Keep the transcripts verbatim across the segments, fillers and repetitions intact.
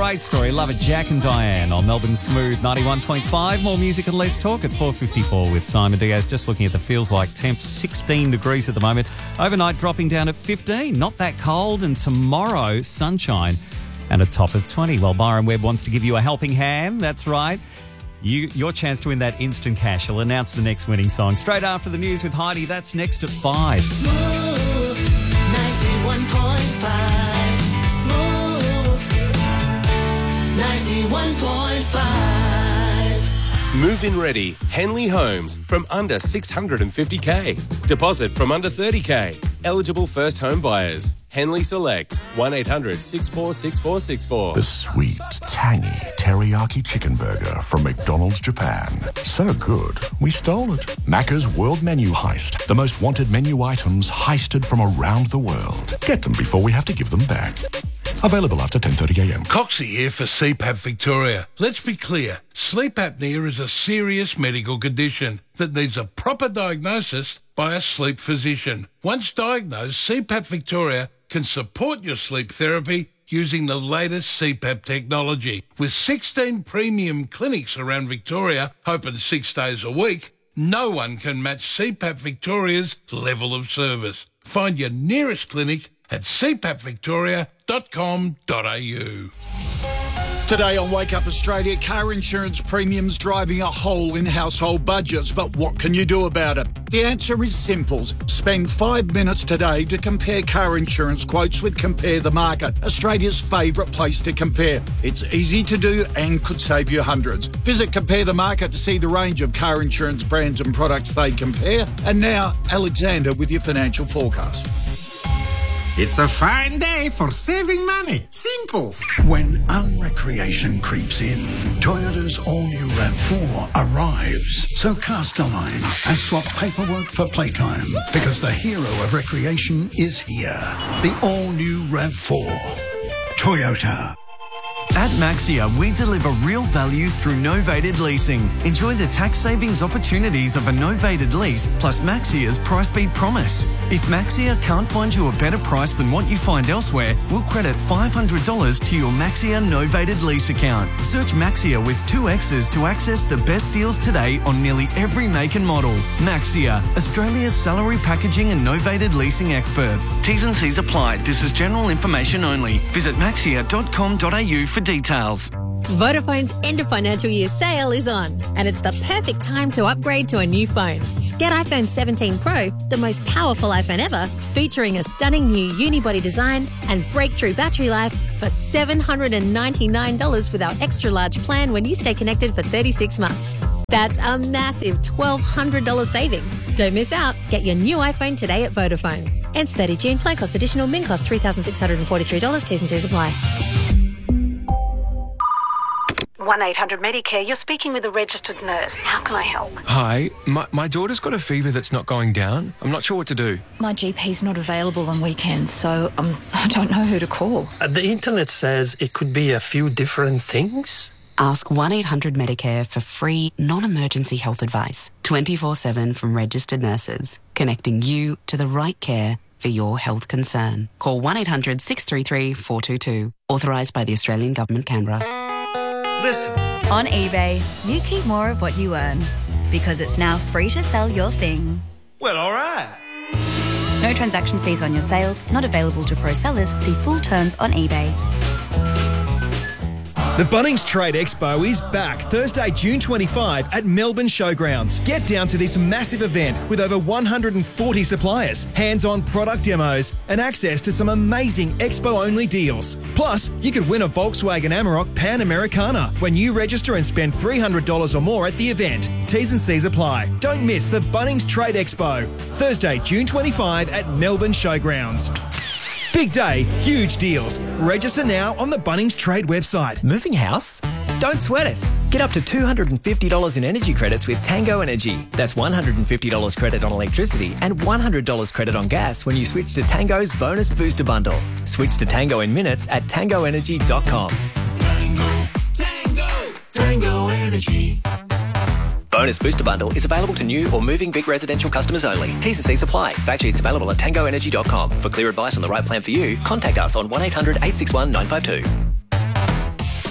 great story. Love it. Jack and Diane on Melbourne Smooth ninety-one point five. More music and less talk at four fifty-four with Simon Diaz. Just looking at the feels like temps, sixteen degrees at the moment. Overnight dropping down at fifteen. Not that cold. And tomorrow, sunshine and a top of twenty. Well, Byron Webb wants to give you a helping hand. That's right. You, your chance to win that instant cash. He'll announce the next winning song straight after the news with Heidi. That's next at five. Smooth ninety-one point five. Smooth ninety-one point five. Move-in ready. Henley Homes from under six hundred fifty K. Deposit from under thirty K. Eligible first home buyers. Henley Select. one eight hundred six four six four six four. The sweet, tangy teriyaki chicken burger from McDonald's Japan. So good, we stole it. Macca's World Menu Heist. The most wanted menu items heisted from around the world. Get them before we have to give them back. Available after ten thirty a m. Coxie here for C PAP Victoria. Let's be clear. Sleep apnea is a serious medical condition that needs a proper diagnosis by a sleep physician. Once diagnosed, C PAP Victoria can support your sleep therapy using the latest C PAP technology. With sixteen premium clinics around Victoria, open six days a week, no one can match C PAP Victoria's level of service. Find your nearest clinic at c pap victoria dot com dot a u. Today on Wake Up Australia, car insurance premiums driving a hole in household budgets. But what can you do about it? The answer is simple. Spend five minutes today to compare car insurance quotes with Compare the Market, Australia's favourite place to compare. It's easy to do and could save you hundreds. Visit Compare the Market to see the range of car insurance brands and products they compare. And now, Alexander with your financial forecast. It's a fine day for saving money. Simples. When unrecreation creeps in, Toyota's all-new RAV four arrives. So cast a line and swap paperwork for playtime, because the hero of recreation is here. The all-new RAV four. Toyota. At Maxia, we deliver real value through novated leasing. Enjoy the tax savings opportunities of a novated lease, plus Maxia's price beat promise. If Maxia can't find you a better price than what you find elsewhere, we'll credit five hundred dollars to your Maxia novated lease account. Search Maxia with two X's to access the best deals today on nearly every make and model. Maxia, Australia's salary packaging and novated leasing experts. T's and C's apply. This is general information only. Visit maxia dot com dot a u for details. Vodafone's end of financial year sale is on, and it's the perfect time to upgrade to a new phone. Get iPhone seventeen Pro, the most powerful iPhone ever, featuring a stunning new unibody design and breakthrough battery life for seven hundred ninety-nine dollars with our extra large plan when you stay connected for thirty-six months. That's a massive twelve hundred dollars saving. Don't miss out. Get your new iPhone today at Vodafone. Ends thirty June. Plan cost additional. Min cost three thousand six hundred forty-three dollars. T's and C's apply. one eight hundred Medicare, you're speaking with a registered nurse. How can I help? Hi, my, my daughter's got a fever that's not going down. I'm not sure what to do. My G P's not available on weekends, so um, I don't know who to call. Uh, the internet says it could be a few different things. Ask one eight hundred Medicare for free, non-emergency health advice, twenty-four seven from registered nurses, connecting you to the right care for your health concern. Call one eight hundred six three three four two two. Authorised by the Australian Government, Canberra. Listen. On eBay, you keep more of what you earn, because it's now free to sell your thing. Well, all right. No transaction fees on your sales, not available to pro sellers. See full terms on eBay. The Bunnings Trade Expo is back Thursday, June twenty-fifth at Melbourne Showgrounds. Get down to this massive event with over one hundred forty suppliers, hands-on product demos, and access to some amazing expo-only deals. Plus, you could win a Volkswagen Amarok Pan Americana when you register and spend three hundred dollars or more at the event. T's and C's apply. Don't miss the Bunnings Trade Expo, Thursday, June twenty-fifth at Melbourne Showgrounds. Big day, huge deals. Register now on the Bunnings Trade website. Moving house? Don't sweat it. Get up to two hundred fifty dollars in energy credits with Tango Energy. That's one hundred fifty dollars credit on electricity and one hundred dollars credit on gas when you switch to Tango's Bonus Booster Bundle. Switch to Tango in minutes at tango energy dot com. Tango, Tango, Tango Energy. Bonus Booster Bundle is available to new or moving big residential customers only. T's and C's apply. Fact sheets available at tango energy dot com. For clear advice on the right plan for you, contact us on one eight hundred eight six one nine five two.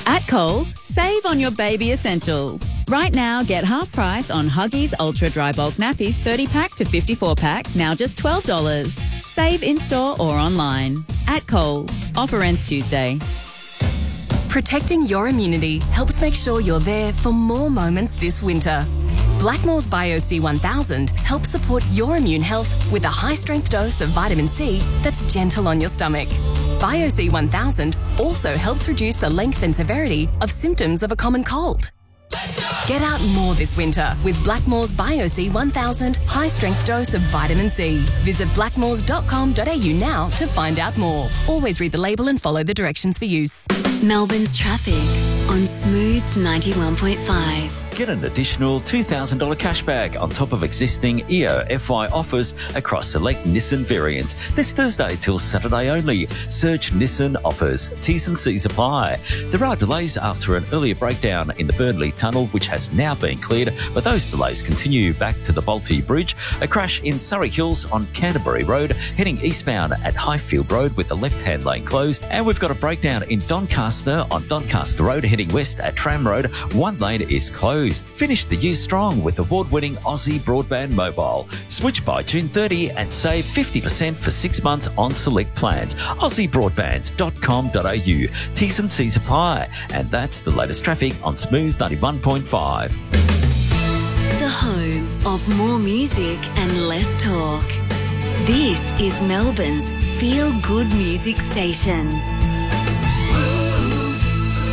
At Coles, save on your baby essentials. Right now, get half price on Huggies Ultra Dry Bulk Nappies thirty pack to fifty-four pack, now just twelve dollars. Save in-store or online. At Coles. Offer ends Tuesday. Protecting your immunity helps make sure you're there for more moments this winter. Blackmore's Bio C one thousand helps support your immune health with a high-strength dose of vitamin C that's gentle on your stomach. Bio C one thousand also helps reduce the length and severity of symptoms of a common cold. Get out more this winter with Blackmore's Bio C one thousand high-strength dose of vitamin C. Visit blackmores dot com dot a u now to find out more. Always read the label and follow the directions for use. Melbourne's traffic on Smooth ninety-one point five. Get an additional two thousand dollars cashback on top of existing E O F Y offers across select Nissan variants. This Thursday till Saturday only. Search Nissan offers. T's and C's apply. There are delays after an earlier breakdown in the Burnley Tunnel, which has now been cleared, but those delays continue back to the Balti Bridge. A crash in Surrey Hills on Canterbury Road, heading eastbound at Highfield Road with the left-hand lane closed. And we've got a breakdown in Doncaster on Doncaster Road, heading west at Tram Road. One lane is closed. Finish the year strong with award-winning Aussie Broadband Mobile. Switch by June thirtieth and save fifty percent for six months on select plans. aussie broadbands dot com dot a u. T's and C's apply. And that's the latest traffic on Smooth ninety-one point five. The home of more music and less talk. This is Melbourne's feel-good music station. Smooth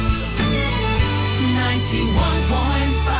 ninety-one point five.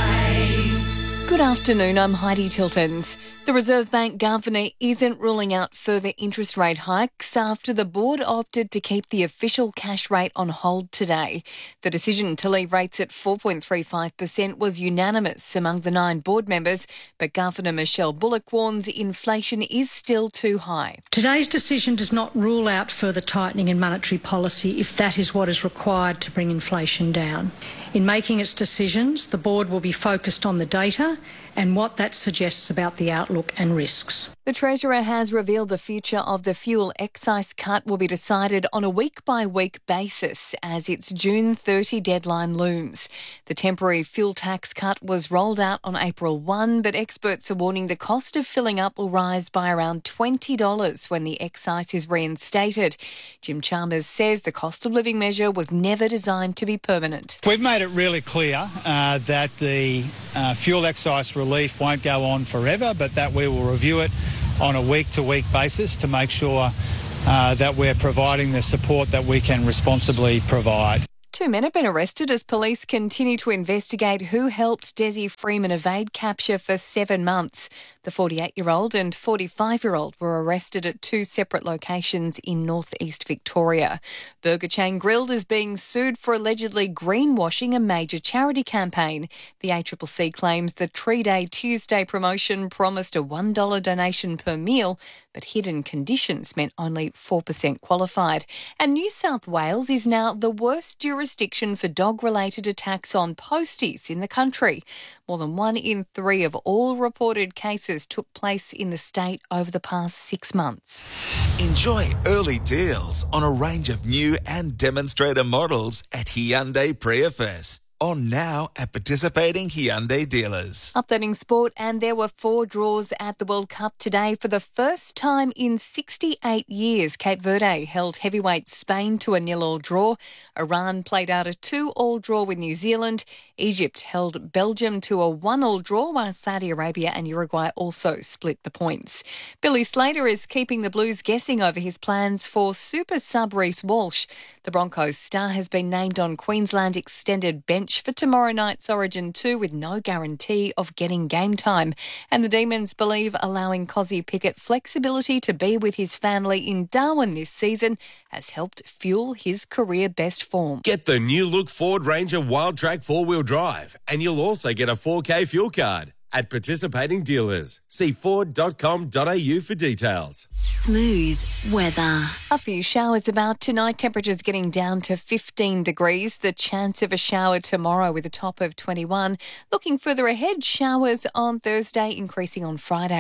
Good afternoon, I'm Heidi Tiltons. The Reserve Bank Governor isn't ruling out further interest rate hikes after the board opted to keep the official cash rate on hold today. The decision to leave rates at four point three five percent was unanimous among the nine board members, but Governor Michelle Bullock warns inflation is still too high. Today's decision does not rule out further tightening in monetary policy if that is what is required to bring inflation down. In making its decisions, the board will be focused on the data and what that suggests about the outlook and risks. The Treasurer has revealed the future of the fuel excise cut will be decided on a week-by-week basis as its June thirtieth deadline looms. The temporary fuel tax cut was rolled out on April first, but experts are warning the cost of filling up will rise by around twenty dollars when the excise is reinstated. Jim Chalmers says the cost of living measure was never designed to be permanent. We've made it really clear uh, that the uh, fuel excise relief won't go on forever, but that we will review it on a week-to-week basis to make sure uh, that we're providing the support that we can responsibly provide. Two men have been arrested as police continue to investigate who helped Desi Freeman evade capture for seven months. The forty-eight-year-old and forty-five-year-old were arrested at two separate locations in northeast Victoria. Burger chain Grilled is being sued for allegedly greenwashing a major charity campaign. The A C C C claims the Tree Day Tuesday promotion promised a one dollar donation per meal, but hidden conditions meant only four percent qualified. And New South Wales is now the worst jurisdiction for dog-related attacks on posties in the country. More than one in three of all reported cases took place in the state over the past six months. Enjoy early deals on a range of new and demonstrator models at Hyundai Prius. On now at participating Hyundai dealers. Updating sport, and there were four draws at the World Cup today. For the first time in sixty-eight years, Cape Verde held heavyweight Spain to a nil-all draw. Iran played out a two-all draw with New Zealand. Egypt held Belgium to a one-all draw, while Saudi Arabia and Uruguay also split the points. Billy Slater is keeping the Blues guessing over his plans for super sub Reece Walsh. The Broncos star has been named on Queensland extended bench for tomorrow night's Origin two with no guarantee of getting game time. And the Demons believe allowing Cozzy Pickett flexibility to be with his family in Darwin this season has helped fuel his career best form. Get the new look Ford Ranger Wild Track four-wheel drive, and you'll also get a four K fuel card at participating dealers. See ford dot com dot a u for details. Smooth weather. A few showers about tonight. Temperatures getting down to fifteen degrees. The chance of a shower tomorrow with a top of twenty-one. Looking further ahead, showers on Thursday, increasing on Friday.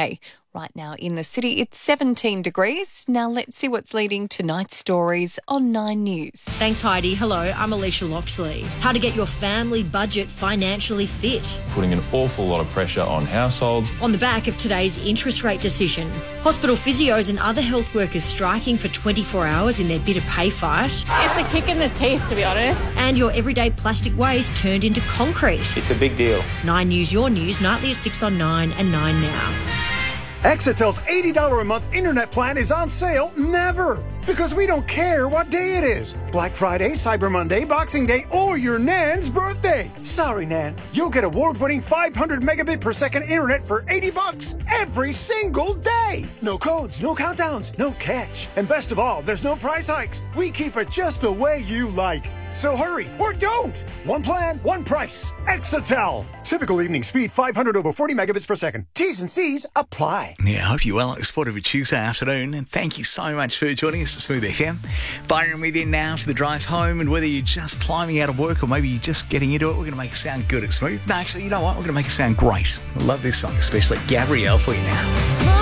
Right now in the city, it's seventeen degrees. Now let's see what's leading tonight's stories on Nine News. Thanks, Heidi. Hello, I'm Alicia Loxley. How to get your family budget financially fit. Putting an awful lot of pressure on households. On the back of today's interest rate decision, hospital physios and other health workers striking for twenty-four hours in their bitter pay fight. It's a kick in the teeth, to be honest. And your everyday plastic waste turned into concrete. It's a big deal. Nine News, your news, nightly at six on Nine and Nine now. Exitel's eighty dollars a month internet plan is on sale never, because we don't care what day it is. Black Friday, Cyber Monday, Boxing Day, or your Nan's birthday. Sorry, Nan. You'll get award-winning five hundred megabit per second internet for eighty bucks every single day. No codes, no countdowns, no catch. And best of all, there's no price hikes. We keep it just the way you like. So hurry, or don't! One plan, one price. Exitel. Typical evening speed five hundred over forty megabits per second. T's and C's apply. Yeah, I hope you're well. It's Sport of a Tuesday afternoon, and thank you so much for joining us at Smooth F M. Byron with you now for the drive home, and whether you're just climbing out of work or maybe you're just getting into it, we're going to make it sound good at Smooth. No, actually, you know what? We're going to make it sound great. I love this song, especially Gabrielle for you now.